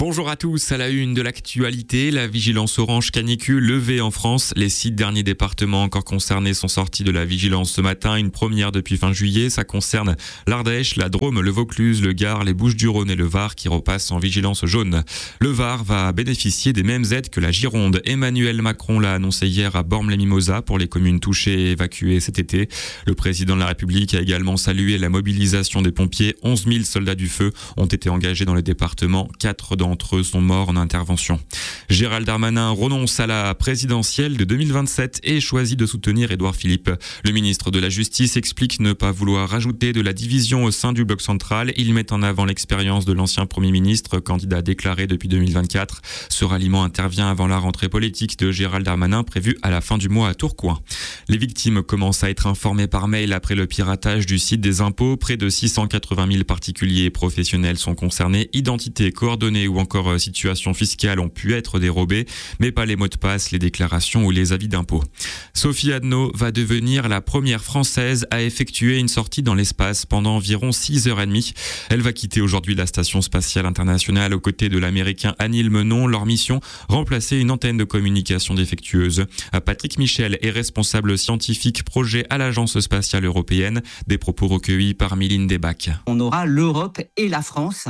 Bonjour à tous, à la une de l'actualité, la vigilance orange canicule levée en France. Les 6 derniers départements encore concernés sont sortis de la vigilance ce matin, une première depuis fin juillet. Ça concerne l'Ardèche, la Drôme, le Vaucluse, le Gard, les Bouches-du-Rhône et le Var qui repassent en vigilance jaune. Le Var va bénéficier des mêmes aides que la Gironde. Emmanuel Macron l'a annoncé hier à Bormes-les-Mimosas pour les communes touchées et évacuées cet été. Le président de la République a également salué la mobilisation des pompiers. 11 000 soldats du feu ont été engagés dans le département. 4 d'entre eux sont morts en intervention. Gérald Darmanin renonce à la présidentielle de 2027 et choisit de soutenir Édouard Philippe. Le ministre de la Justice explique ne pas vouloir rajouter de la division au sein du bloc central. Il met en avant l'expérience de l'ancien Premier ministre, candidat déclaré depuis 2024. Ce ralliement intervient avant la rentrée politique de Gérald Darmanin prévue à la fin du mois à Tourcoing. Les victimes commencent à être informées par mail après le piratage du site des impôts. Près de 680 000 particuliers et professionnels sont concernés. Identité, coordonnées ou encore situation fiscale ont pu être dérobées, mais pas les mots de passe, les déclarations ou les avis d'impôts. Sophie Adno va devenir la première Française à effectuer une sortie dans l'espace pendant environ 6h30. Elle va quitter aujourd'hui la Station spatiale internationale aux côtés de l'Américain Anil Menon. Leur mission, remplacer une antenne de communication défectueuse. Patrick Michel est responsable scientifique projet à l'Agence spatiale européenne. Des propos recueillis par Mylène Debac. On aura l'Europe et la France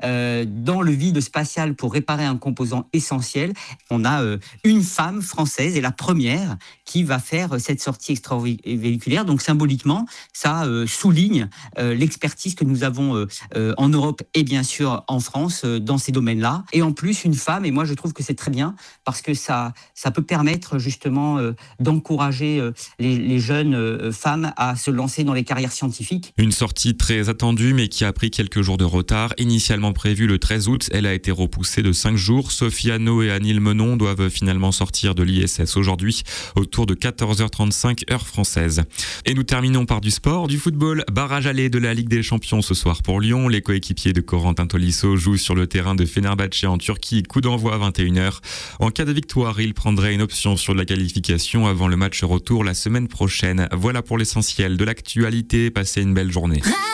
dans le vide spatial pour réparer un composant essentiel. On a une femme française et la première qui va faire cette sortie extravéhiculaire. Donc symboliquement, ça souligne l'expertise que nous avons en Europe et bien sûr en France dans ces domaines-là. Et en plus, une femme, et moi je trouve que c'est très bien parce que ça peut permettre justement d'encourager les jeunes femmes à se lancer dans les carrières scientifiques. Une sortie très attendue mais qui a pris quelques jours de retard. Initialement prévue le 13 août, elle a été repoussée de 5 jours. Sophie Adno et Anil Menon doivent finalement sortir de l'ISS aujourd'hui autour de 14h35 heure française. Et nous terminons par du sport, du football. Barrage aller de la Ligue des Champions ce soir pour Lyon. Les coéquipiers de Corentin Tolisso jouent sur le terrain de Fenerbahçe en Turquie. Coup d'envoi à 21h. En cas de victoire, ils prendraient une option sur la qualification avant le match retour la semaine prochaine. Voilà pour l'essentiel de l'actualité. Passez une belle journée.